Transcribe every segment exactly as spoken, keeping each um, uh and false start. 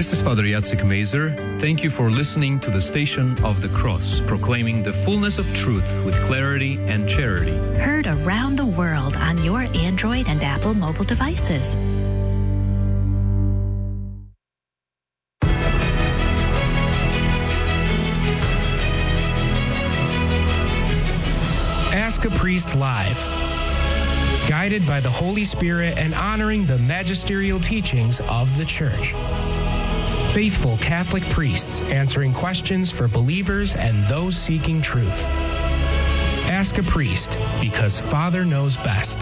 This is Father Jacek Mazer. Thank you for listening to the Station of the Cross, proclaiming the fullness of truth with clarity and charity. Heard around the world on your Android and Apple mobile devices. Ask a Priest Live. Guided by the Holy Spirit and honoring the magisterial teachings of the Church. Faithful Catholic priests answering questions for believers and those seeking truth. Ask a Priest, because Father knows best.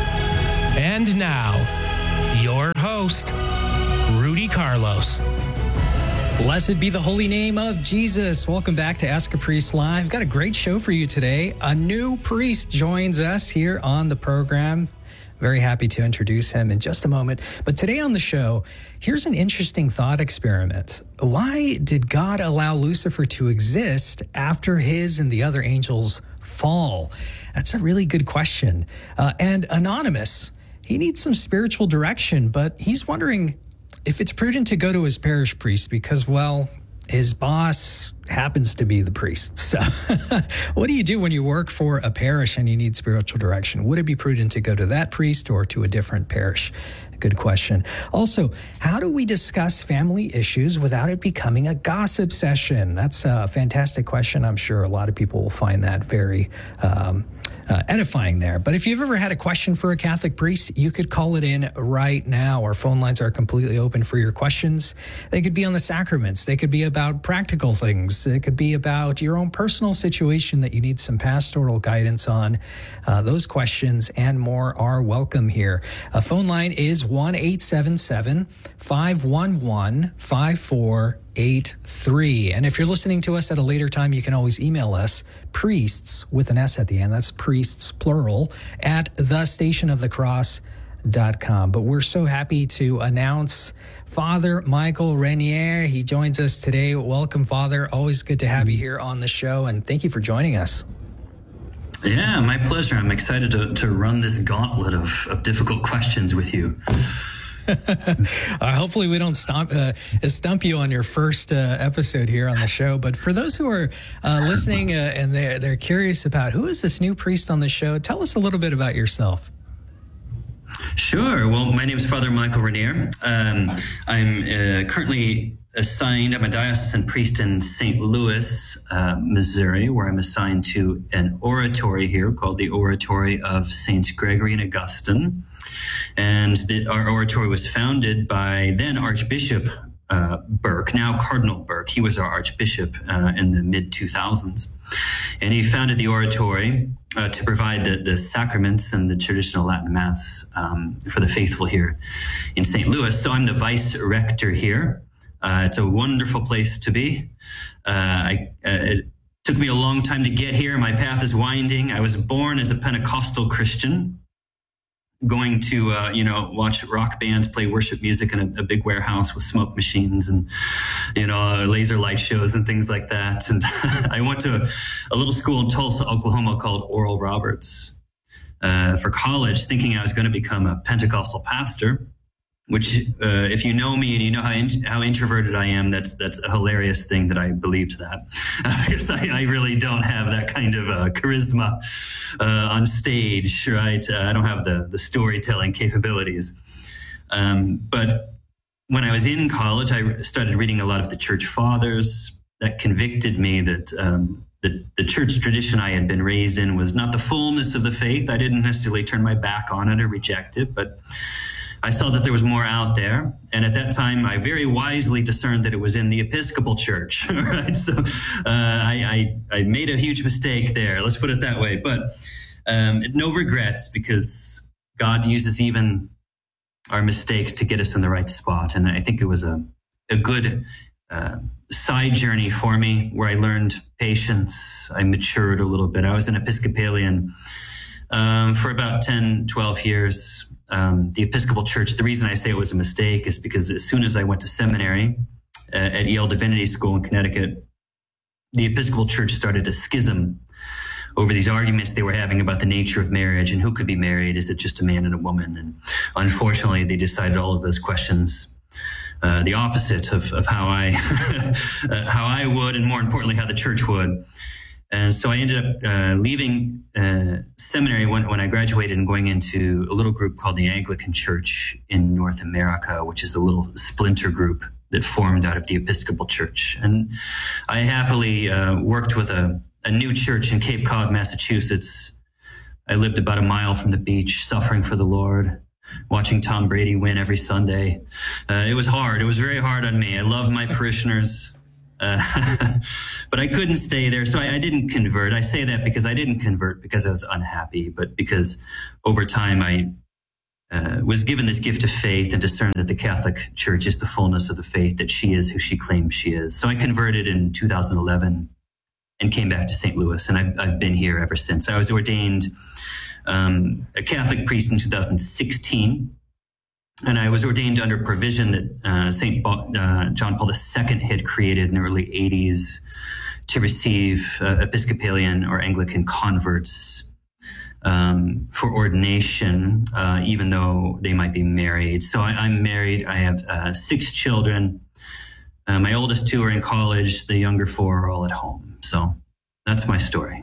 And now, your host, Rudy Carlos. Blessed be the holy name of Jesus. Welcome back to Ask a Priest Live. We've got a great show for you today. A new priest joins us here on the program. Very happy to introduce him in just a moment. But today on the show, here's an interesting thought experiment. Why did God allow Lucifer to exist after his and the other angels' fall? That's a really good question. Uh, and Anonymous, he needs some spiritual direction, but he's wondering if it's prudent to go to his parish priest because, well, his boss happens to be the priest. So what do you do when you work for a parish and you need spiritual direction? Would it be prudent to go to that priest or to a different parish? Good question. Also, how do we discuss family issues without it becoming a gossip session? That's a fantastic question. I'm sure a lot of people will find that very um, uh, edifying there. But if you've ever had a question for a Catholic priest, you could call it in right now. Our phone lines are completely open for your questions. They could be on the sacraments. They could be about practical things. It could be about your own personal situation that you need some pastoral guidance on. Uh, those questions and more are welcome here. A phone line is one eight seven seven, five one one, five four eight three. And if you're listening to us at a later time, you can always email us, priests with an S at the end. That's priests, plural, at the station of the cross dot com. But we're so happy to announce Father Michael Renier. He joins us today. Welcome, Father. Always good to have you here on the show, and thank you for joining us. Yeah, my pleasure. I'm excited to, to run this gauntlet of, of difficult questions with you. uh, hopefully we don't stomp, uh, stump you on your first uh, episode here on the show. But for those who are uh, listening uh, and they're, they're curious about who is this new priest on the show, tell us a little bit about yourself. Sure. Well, my name is Father Michael Renier. Um, I'm uh, currently assigned, I'm a diocesan priest in Saint Louis, uh, Missouri, where I'm assigned to an oratory here called the Oratory of Saints Gregory and Augustine. And the, our oratory was founded by then Archbishop uh, Burke, now Cardinal Burke. He was our Archbishop uh, in the mid two thousands. And he founded the oratory uh, to provide the, the sacraments and the traditional Latin Mass um, for the faithful here in Saint Louis. So I'm the vice rector here. Uh, it's a wonderful place to be. Uh, I, uh, it took me a long time to get here. My path is winding. I was born as a Pentecostal Christian, going to, uh, you know, watch rock bands play worship music in a, a big warehouse with smoke machines and, you know, laser light shows and things like that. And I went to a little school in Tulsa, Oklahoma called Oral Roberts uh, for college, thinking I was going to become a Pentecostal pastor. Which, uh, if you know me and you know how in, how introverted I am, that's that's a hilarious thing that I believed that, uh, because I, I really don't have that kind of uh, charisma uh, on stage, right? Uh, I don't have the the storytelling capabilities. Um, but when I was in college, I started reading a lot of the Church Fathers. That convicted me that um, the the church tradition I had been raised in was not the fullness of the faith. I didn't necessarily turn my back on it or reject it, but I saw that there was more out there. And at that time, I very wisely discerned that it was in the Episcopal Church. Right? So uh, I, I, I made a huge mistake there. Let's put it that way. But um, no regrets, because God uses even our mistakes to get us in the right spot. And I think it was a, a good uh, side journey for me where I learned patience. I matured a little bit. I was an Episcopalian um, for about ten, twelve years. Um, the Episcopal Church, the reason I say it was a mistake is because as soon as I went to seminary uh, at Yale Divinity School in Connecticut, the Episcopal Church started a schism over these arguments they were having about the nature of marriage and who could be married. Is it just a man and a woman? And unfortunately, they decided all of those questions uh, the opposite of, of how I uh, how I would, and more importantly, how the church would. And so I ended up uh, leaving uh, seminary when, when I graduated and going into a little group called the Anglican Church in North America, which is a little splinter group that formed out of the Episcopal Church. And I happily uh, worked with a, a new church in Cape Cod, Massachusetts. I lived about a mile from the beach, suffering for the Lord, watching Tom Brady win every Sunday. Uh, it was hard. It was very hard on me. I loved my parishioners. Uh, but I couldn't stay there. So I, I didn't convert. I say that because I didn't convert because I was unhappy, but because over time I uh, was given this gift of faith and discerned that the Catholic Church is the fullness of the faith, that she is who she claims she is. So I converted in two thousand eleven and came back to Saint Louis, and I've, I've been here ever since. I was ordained um, a Catholic priest in two thousand sixteen. And I was ordained under provision that uh, Saint Uh, John Paul the Second had created in the early eighties to receive uh, Episcopalian or Anglican converts um, for ordination, uh, even though they might be married. So I, I'm married. I have uh, six children. Uh, my oldest two are in college. The younger four are all at home. So that's my story.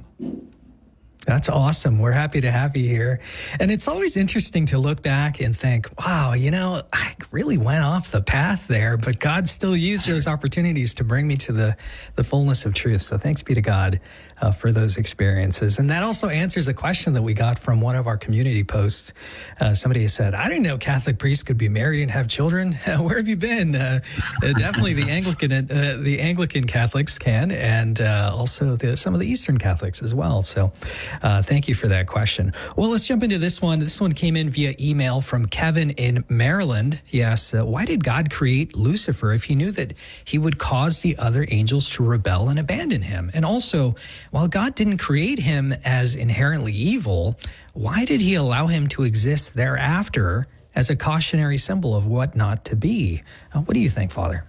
That's awesome. We're happy to have you here. And it's always interesting to look back and think, wow, you know, I really went off the path there, but God still used those opportunities to bring me to the, the fullness of truth. So thanks be to God uh, for those experiences. And that also answers a question that we got from one of our community posts. Uh, somebody said, I didn't know Catholic priests could be married and have children. Where have you been? Uh, uh, definitely the Anglican, uh, the Anglican Catholics can, and uh, also the, some of the Eastern Catholics as well. So Uh, thank you for that question. Well, let's jump into this one. This one came in via email from Kevin in Maryland. He asks, uh, why did God create Lucifer if he knew that he would cause the other angels to rebel and abandon him? And also, while God didn't create him as inherently evil, why did he allow him to exist thereafter as a cautionary symbol of what not to be? Uh, what do you think, Father?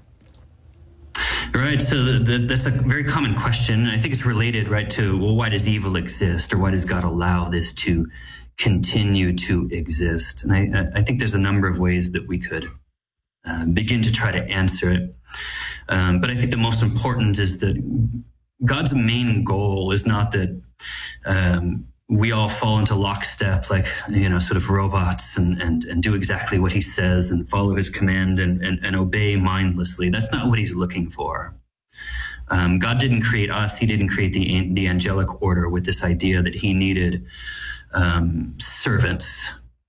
Right. So the, the, that's a very common question. I think it's related, right, to, well, why does evil exist, or why does God allow this to continue to exist? And I, I think there's a number of ways that we could uh, begin to try to answer it. Um, but I think the most important is that God's main goal is not that um, we all fall into lockstep, like, you know, sort of robots, and, and, and do exactly what he says and follow his command and, and, and obey mindlessly. That's not what he's looking for. Um, God didn't create us. He didn't create the, the angelic order with this idea that he needed um, servants.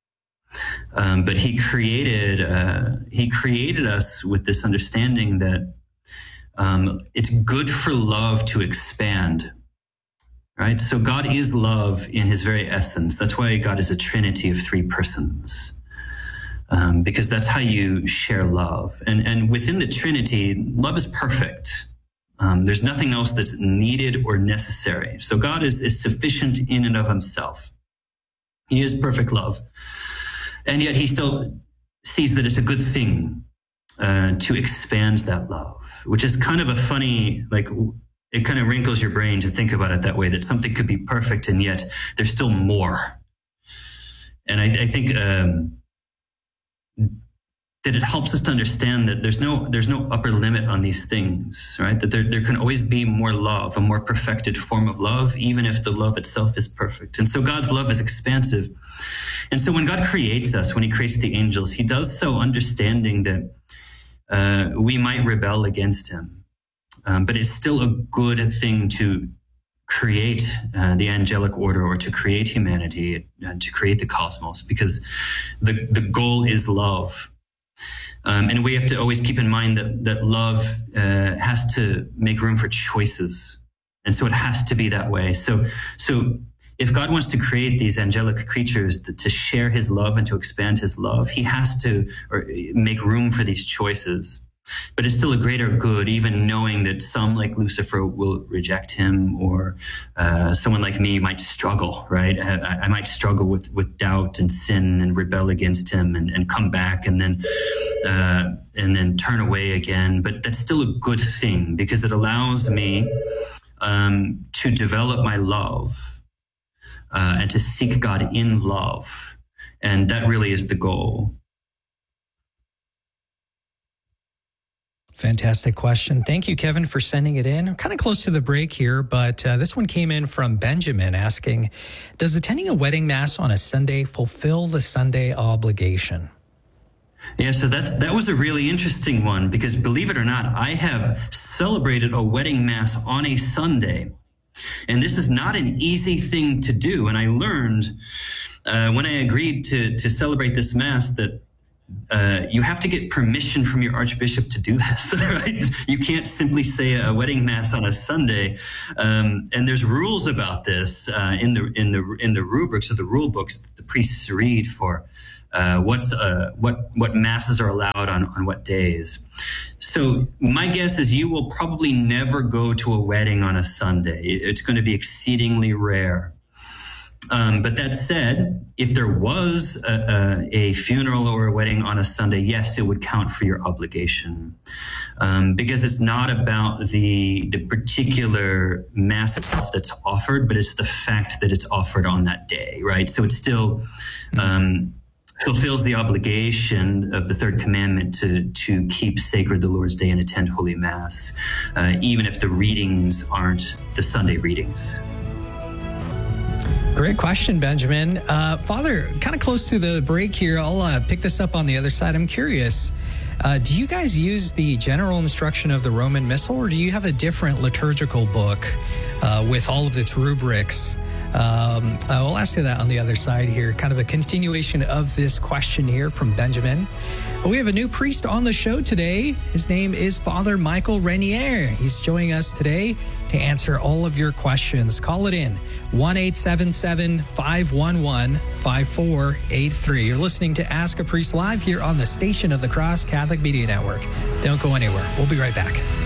Um, but he created, uh, he created us with this understanding that um, it's good for love to expand. Right? So God is love in his very essence. That's why God is a trinity of three persons, um, because that's how you share love. And, and within the Trinity, love is perfect. Um, there's nothing else that's needed or necessary. So God is, is sufficient in and of himself. He is perfect love. And yet he still sees that it's a good thing uh, to expand that love, which is kind of a funny, like, it kind of wrinkles your brain to think about it that way, that something could be perfect and yet there's still more. And I, I think um, that it helps us to understand that there's no there's no upper limit on these things, right? That there, there can always be more love, a more perfected form of love, even if the love itself is perfect. And so God's love is expansive. And so when God creates us, when he creates the angels, he does so understanding that uh, we might rebel against him. Um, but it's still a good thing to create uh, the angelic order, or to create humanity, and to create the cosmos, because the, the goal is love. Um, and we have to always keep in mind that, that love uh, has to make room for choices. And so it has to be that way. So, so if God wants to create these angelic creatures to, to share his love and to expand his love, he has to or make room for these choices. But it's still a greater good, even knowing that some, like Lucifer, will reject him, or uh, someone like me might struggle, right? I, I might struggle with, with doubt and sin and rebel against him, and, and come back and then uh, and then turn away again. But that's still a good thing, because it allows me um, to develop my love uh, and to seek God in love. And that really is the goal. Fantastic question. Thank you, Kevin, for sending it in. I'm kind of close to the break here, but uh, this one came in from Benjamin asking, does attending a wedding mass on a Sunday fulfill the Sunday obligation? Yeah, so that's that was a really interesting one because believe it or not, I have celebrated a wedding mass on a Sunday. And this is not an easy thing to do. And I learned uh, when I agreed to, to celebrate this mass that Uh, you have to get permission from your archbishop to do this, right? You can't simply say a wedding mass on a Sunday, um, and there's rules about this uh, in the in the in the rubrics or the rule books that the priests read for uh, what's uh, what what masses are allowed on on what days. So my guess is you will probably never go to a wedding on a Sunday. It's going to be exceedingly rare. Um, but that said, if there was a, a, a funeral or a wedding on a Sunday, yes, it would count for your obligation, um, because it's not about the the particular mass itself that's offered, but it's the fact that it's offered on that day, right? So it still um, fulfills the obligation of the third commandment to to keep sacred the Lord's Day and attend Holy Mass, uh, even if the readings aren't the Sunday readings. Great question, Benjamin. Uh, Father, kind of close to the break here. I'll uh, pick this up on the other side. I'm curious, uh, do you guys use the general instruction of the Roman Missal, or do you have a different liturgical book uh, with all of its rubrics? Um, I'll ask you that on the other side here, kind of a continuation of this question here from Benjamin. We have a new priest on the show today. His name is Father Michael Renier. He's joining us today to answer all of your questions. Call it in, one eight seven seven, five one one, five four eight three. You're listening to Ask a Priest Live here on the Station of the Cross Catholic Media Network. Don't go anywhere. We'll be right back.